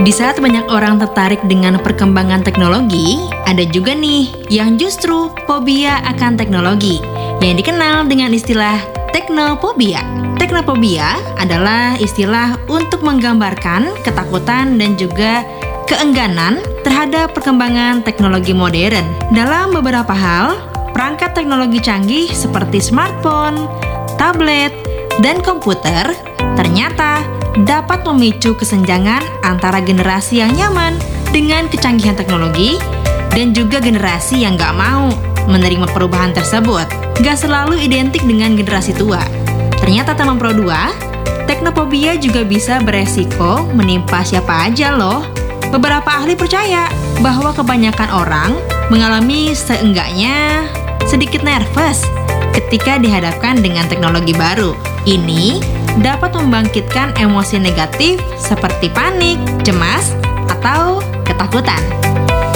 Di saat banyak orang tertarik dengan perkembangan teknologi, ada juga nih yang justru fobia akan teknologi, yang dikenal dengan istilah teknophobia. Teknophobia adalah istilah untuk menggambarkan ketakutan dan juga keengganan terhadap perkembangan teknologi modern. Dalam beberapa hal, perangkat teknologi canggih seperti smartphone, tablet, dan komputer ternyata dapat memicu kesenjangan antara generasi yang nyaman dengan kecanggihan teknologi dan juga generasi yang gak mau menerima perubahan tersebut. Gak selalu identik dengan generasi tua. Ternyata teman Pro 2, teknophobia juga bisa beresiko menimpa siapa aja loh. Beberapa ahli percaya bahwa kebanyakan orang mengalami seenggaknya sedikit nervous ketika dihadapkan dengan teknologi baru. Ini dapat membangkitkan emosi negatif seperti panik, cemas, atau ketakutan.